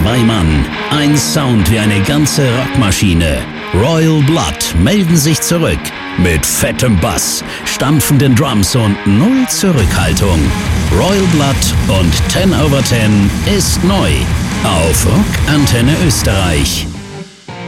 2 Mann, ein Sound wie eine ganze Rockmaschine. Royal Blood melden sich zurück. Mit fettem Bass, stampfenden Drums und null Zurückhaltung. Royal Blood und 10 over 10 ist neu. Auf Rock Antenne Österreich.